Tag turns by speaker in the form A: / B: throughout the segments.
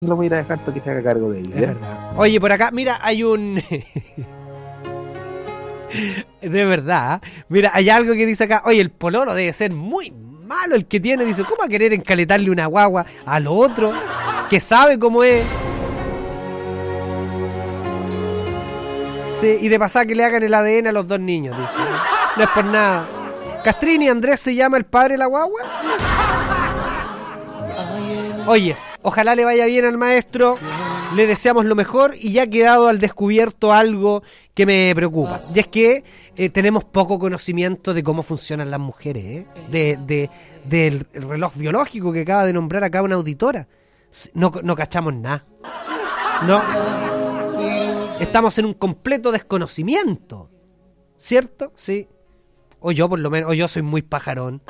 A: lo voy a ir a dejar para que se haga cargo de ella.
B: Es verdad. Oye, por acá, mira, hay un... De verdad, mira, hay algo que dice acá. Oye, el pololo debe ser muy malo el que tiene. Dice, ¿cómo va a querer encaletarle una guagua al otro que sabe cómo es? Sí, y de pasar que le hagan el ADN a los dos niños, dice. No es por nada. Castrini, ¿Andrés se llama el padre de la guagua? Oye, ojalá le vaya bien al maestro. Le deseamos lo mejor y ya ha quedado al descubierto algo que me preocupa. Y es que tenemos poco conocimiento de cómo funcionan las mujeres, del reloj biológico que acaba de nombrar acá una auditora. No cachamos nada. No. Estamos en un completo desconocimiento. ¿Cierto? Sí. O yo por lo menos, o yo soy muy pajarón.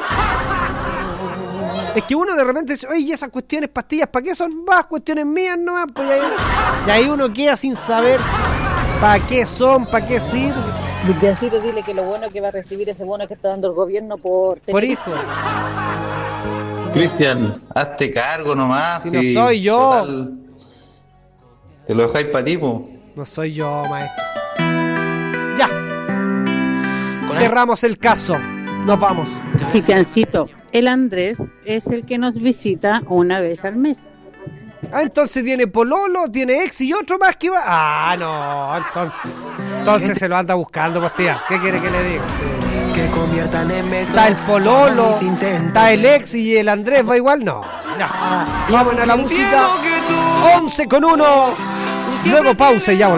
B: Es que uno de repente dice, oye, esas cuestiones, pastillas, ¿para qué son? Vas, cuestiones mías nomás. Pues y ahí uno queda sin saber para qué son, para qué sirven.
C: Cristiancito, dile que lo bueno que va a recibir ese bono que está dando el gobierno por
B: hijo.
A: Cristian, hazte cargo nomás.
B: Si no soy yo.
A: Total, te lo dejáis para ti, po.
B: No soy yo, maestro. Ya. Cerramos el caso. Nos vamos.
D: Cristiancito, el Andrés es el que nos visita una vez al mes.
B: Ah, entonces tiene pololo, tiene ex y otro más que va. Ah, no, entonces se lo anda buscando, pues tía. ¿Qué quiere que le diga? Sí.
E: Que conviertan en
B: está el pololo, está el ex y el Andrés va igual. No, ya. Vamos a la música. 11:01. Luego pausa y ya volvemos.